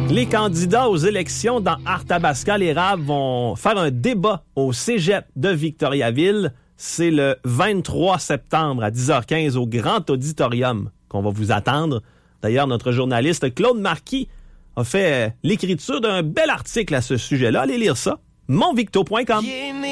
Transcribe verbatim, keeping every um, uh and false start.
Les candidats aux élections dans Arthabasca-les-Raves vont faire un débat au cégep de Victoriaville. C'est le vingt-trois septembre à dix heures quinze au Grand Auditorium qu'on va vous attendre. D'ailleurs, notre journaliste Claude Marquis a fait l'écriture d'un bel article à ce sujet-là. Allez lire ça. mon victo point com.